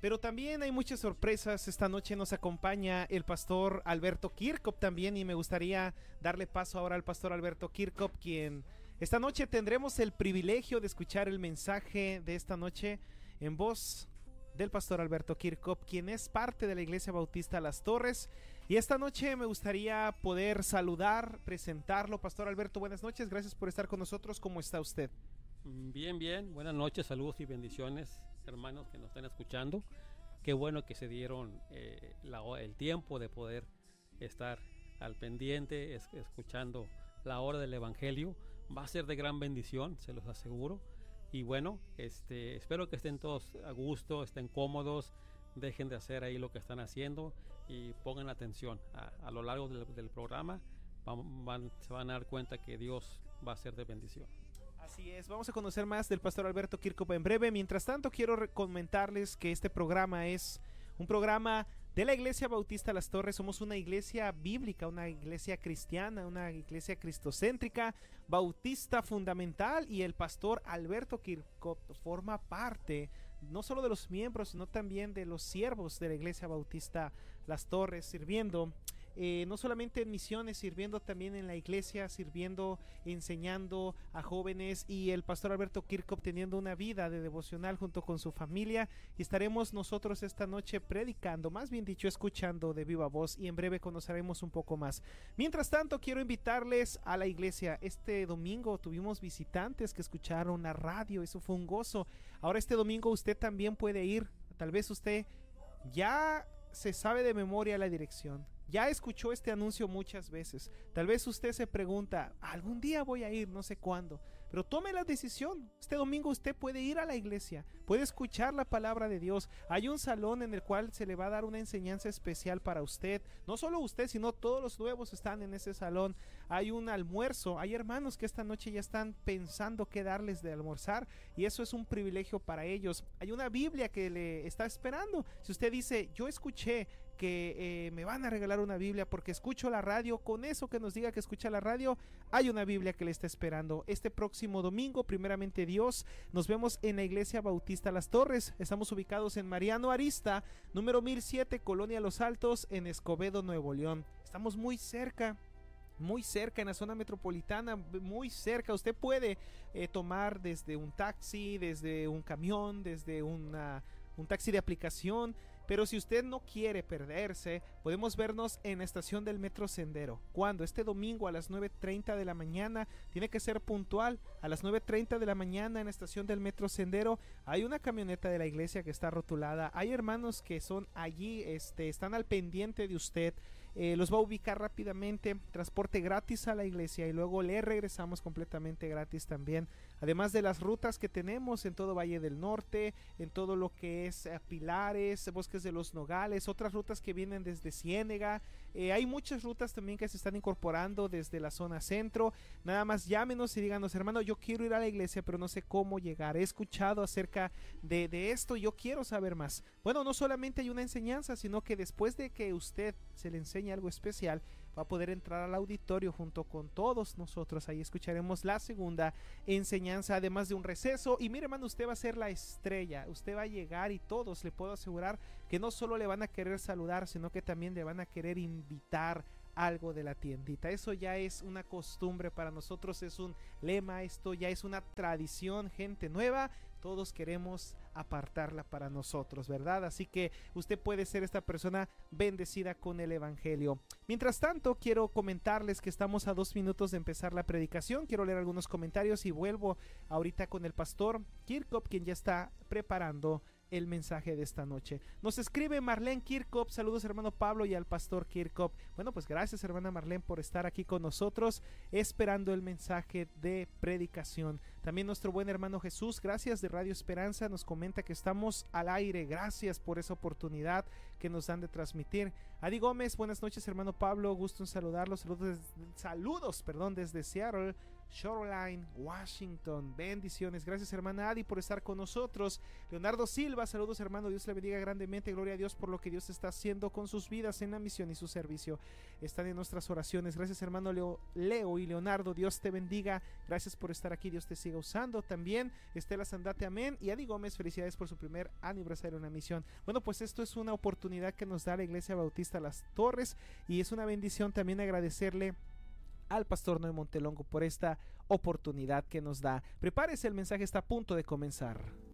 Pero también hay muchas sorpresas. Esta noche nos acompaña el pastor Alberto Kirchhoff también, y me gustaría darle paso ahora al pastor Alberto Kirchhoff, quien esta noche tendremos el privilegio de escuchar el mensaje de esta noche en voz del pastor Alberto Kirchhoff, quien es parte de la Iglesia Bautista Las Torres. Y esta noche me gustaría poder saludar, presentarlo. Pastor Alberto, buenas noches, gracias por estar con nosotros. ¿Cómo está usted? Bien, bien, buenas noches, saludos y bendiciones, hermanos que nos están escuchando. Qué bueno que se dieron el tiempo de poder estar al pendiente, escuchando la hora del Evangelio. Va a ser de gran bendición, se los aseguro. Y bueno, espero que estén todos a gusto, estén cómodos, dejen de hacer ahí lo que están haciendo y pongan atención a lo largo del programa. Se van a dar cuenta que Dios va a ser de bendición. Así es, vamos a conocer más del pastor Alberto Kirchhoff en breve. Mientras tanto, quiero comentarles que este programa es un programa de la Iglesia Bautista Las Torres. Somos una iglesia bíblica, una iglesia cristiana, una iglesia cristocéntrica, bautista fundamental, y el pastor Alberto Kirchhoff forma parte no solo de los miembros, sino también de los siervos de la Iglesia Bautista Las Torres, sirviendo no solamente en misiones, sirviendo también en la iglesia, sirviendo, enseñando a jóvenes, y el pastor Alberto Kirchhoff teniendo una vida de devocional junto con su familia. Y estaremos nosotros esta noche predicando, más bien dicho, escuchando de viva voz, y en breve conoceremos un poco más. Mientras tanto, quiero invitarles a la iglesia. Este domingo tuvimos visitantes que escucharon la radio, eso fue un gozo. Ahora este domingo usted también puede ir. Tal vez usted ya se sabe de memoria la dirección, ya escuchó este anuncio muchas veces. Tal vez usted se pregunta, algún día voy a ir, no sé cuándo, pero tome la decisión. Este domingo usted puede ir a la iglesia, puede escuchar la palabra de Dios. Hay un salón en el cual se le va a dar una enseñanza especial para usted. No solo usted, sino todos los nuevos están en ese salón. Hay un almuerzo, hay hermanos que esta noche ya están pensando qué darles de almorzar, y eso es un privilegio para ellos. Hay una Biblia que le está esperando. Si usted dice, yo escuché que me van a regalar una Biblia porque escucho la radio, con eso que nos diga que escucha la radio, hay una Biblia que le está esperando. Este próximo domingo, primeramente Dios, nos vemos en la Iglesia Bautista Las Torres. Estamos ubicados en Mariano Arista, número 1007, Colonia Los Altos, en Escobedo, Nuevo León. Estamos muy cerca en la zona metropolitana, muy cerca. Usted puede tomar desde un taxi, desde un camión, desde un taxi de aplicación. Pero si usted no quiere perderse, podemos vernos en la estación del Metro Sendero. ¿Cuándo? Este domingo a las 9:30 de la mañana. Tiene que ser puntual. A las 9:30 de la mañana en la estación del Metro Sendero hay una camioneta de la iglesia que está rotulada. Hay hermanos que son allí, están al pendiente de usted. Los va a ubicar rápidamente. Transporte gratis a la iglesia, y luego le regresamos completamente gratis también. Además de las rutas que tenemos en todo Valle del Norte, en todo lo que es Pilares, Bosques de los Nogales, otras rutas que vienen desde Ciénega. Hay muchas rutas también que se están incorporando desde la zona centro. Nada más llámenos y díganos, hermano, yo quiero ir a la iglesia, pero no sé cómo llegar. He escuchado acerca de esto, yo quiero saber más. Bueno, no solamente hay una enseñanza, sino que después de que usted se le enseñe algo especial, va a poder entrar al auditorio junto con todos nosotros. Ahí escucharemos la segunda enseñanza, además de un receso. Y mire, hermano, usted va a ser la estrella. Usted va a llegar y todos, le puedo asegurar que no solo le van a querer saludar, sino que también le van a querer invitar algo de la tiendita. Eso ya es una costumbre para nosotros, es un lema, esto ya es una tradición. Gente nueva, todos queremos apartarla para nosotros, ¿verdad? Así que usted puede ser esta persona bendecida con el evangelio. Mientras tanto, quiero comentarles que estamos a 2 minutos de empezar la predicación. Quiero leer algunos comentarios y vuelvo ahorita con el pastor Kirchhoff, quien ya está preparando el mensaje de esta noche. Nos escribe Marlene Kirchhoff: saludos hermano Pablo y al pastor Kirchhoff. Bueno, pues gracias hermana Marlene por estar aquí con nosotros esperando el mensaje de predicación. También nuestro buen hermano Jesús, gracias, de Radio Esperanza, nos comenta que estamos al aire. Gracias por esa oportunidad que nos dan de transmitir. Adi Gómez: buenas noches hermano Pablo, gusto en saludarlos. Saludos desde Seattle. Shoreline, Washington. Bendiciones. Gracias, hermana Adi, por estar con nosotros. Leonardo Silva, saludos, hermano. Dios le bendiga grandemente. Gloria a Dios por lo que Dios está haciendo con sus vidas en la misión y su servicio. Están en nuestras oraciones. Gracias, hermano Leo y Leonardo. Dios te bendiga. Gracias por estar aquí. Dios te siga usando. También Estela Sandate, amén. Y Adi Gómez, felicidades por su primer aniversario en la misión. Bueno, pues esto es una oportunidad que nos da la Iglesia Bautista Las Torres, y es una bendición también agradecerle al pastor Noé Montelongo por esta oportunidad que nos da. Prepárese, el mensaje está a punto de comenzar.